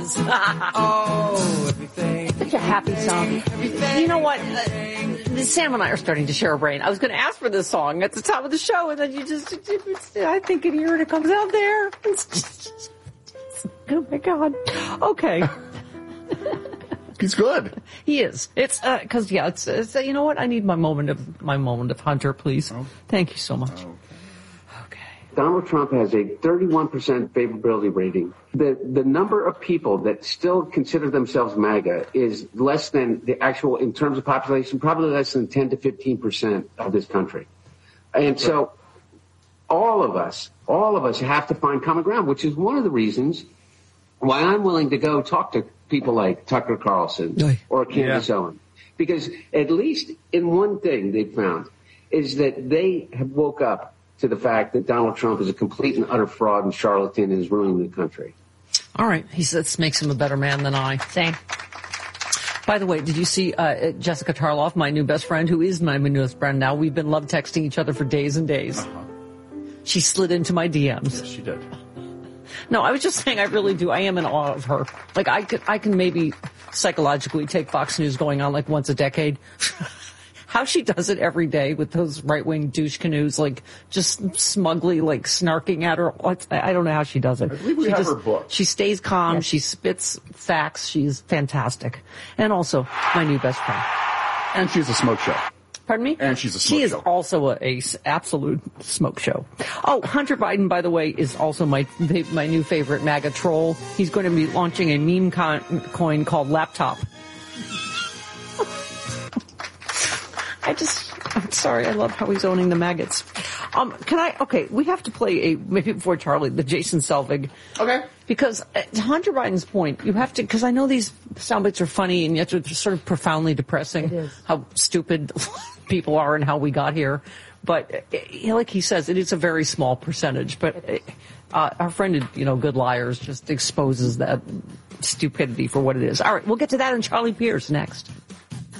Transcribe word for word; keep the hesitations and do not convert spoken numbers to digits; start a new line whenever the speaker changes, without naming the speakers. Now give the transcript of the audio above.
is. Oh, everything. Such a happy song. You know what? Uh, Sam and I are starting to share a brain. I was going to ask for this song at the top of the show, and then you just, I think in here it comes out there. It's just, oh my God. Okay.
He's good.
He is. It's, uh, cause yeah, it's, it's, uh, you know what? I need my moment of, my moment of Hunter, please. Oh. Thank you so much.
Oh.
Donald Trump has a thirty-one percent favorability rating. The the number of people that still consider themselves MAGA is less than the actual, in terms of population, probably less than ten to fifteen percent of this country. And so all of us, all of us have to find common ground, which is one of the reasons why I'm willing to go talk to people like Tucker Carlson or Candace yeah. Owen. Because at least in one thing they found is that they have woke up to the fact that Donald Trump is a complete and utter fraud and charlatan and is ruining the country.
All right. He says makes him a better man than I. Same. By the way, did you see uh, Jessica Tarloff, my new best friend, who is my newest friend now? We've been love texting each other for days and days. Uh-huh. She slid into my D Ms.
Yes, she did.
No, I was just saying I really do. I am in awe of her. Like, I could, I can maybe psychologically take Fox News going on like once a decade. How she does it every day with those right-wing douche canoes, like, just smugly, like, snarking at her. I don't know how she does it.
I believe we
she
have
just,
her book.
She stays calm. Yes. She spits facts. She's fantastic. And also, my new best friend.
And she's a smoke show.
Pardon me?
And she's a smoke
She is
show.
also a, a absolute smoke show. Oh, Hunter Biden, by the way, is also my my new favorite MAGA troll. He's going to be launching a meme con- coin called Laptop. I just, I'm sorry, I love how he's owning the maggots. Um, can I, okay, we have to play a, maybe before Charlie, the Jason Selvig.
Okay.
Because uh, to Hunter Biden's point, you have to, because I know these sound bites are funny and yet they're sort of profoundly depressing.
It is.
How stupid people are and how we got here. But uh, like he says, it is a very small percentage. But uh, our friend, you know, Good Liars just exposes that stupidity for what it is. All right, we'll get to that in Charlie Pierce next.